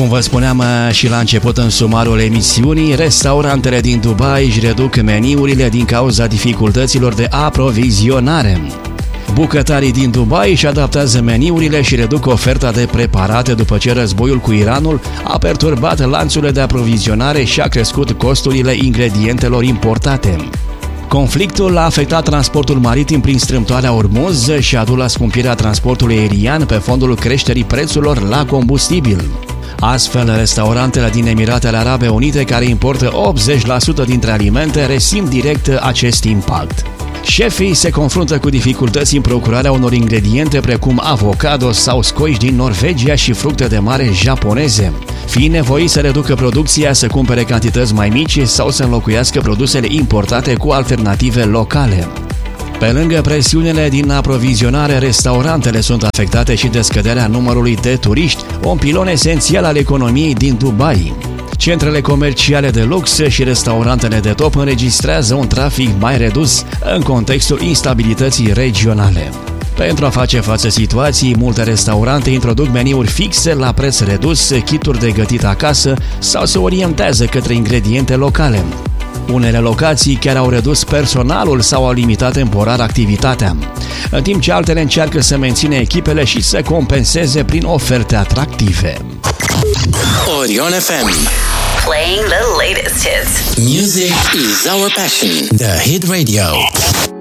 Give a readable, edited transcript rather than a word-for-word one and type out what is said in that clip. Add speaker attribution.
Speaker 1: Cum vă spuneam și la început în sumarul emisiunii, restaurantele din Dubai își reduc meniurile din cauza dificultăților de aprovizionare. Bucătarii din Dubai își adaptează meniurile și reduc oferta de preparate după ce războiul cu Iranul a perturbat lanțurile de aprovizionare și a crescut costurile ingredientelor importate. Conflictul a afectat transportul maritim prin strâmtoarea Ormuz și a dus la scumpirea transportului aerian pe fondul creșterii prețurilor la combustibil. Astfel, restaurantele din Emiratele Arabe Unite, care importă 80% dintre alimente, resimt direct acest impact. Șefii se confruntă cu dificultăți în procurarea unor ingrediente precum avocado sau scoici din Norvegia și fructe de mare japoneze, fiind nevoiți să reducă producția, să cumpere cantități mai mici sau să înlocuiască produsele importate cu alternative locale. Pe lângă presiunile din aprovizionare, restaurantele sunt afectate și de scăderea numărului de turiști, un pilon esențial al economiei din Dubai. Centrele comerciale de lux și restaurantele de top înregistrează un trafic mai redus în contextul instabilității regionale. Pentru a face față situației, multe restaurante introduc meniuri fixe la preț redus, kituri de gătit acasă sau se orientează către ingrediente locale. Unele locații chiar au redus personalul sau au limitat temporar activitatea, în timp ce altele încearcă să mențină echipele și să compenseze prin oferte atractive.
Speaker 2: Orion FM.
Speaker 3: Playing the latest hits.
Speaker 2: Music is our passion. The Hit Radio.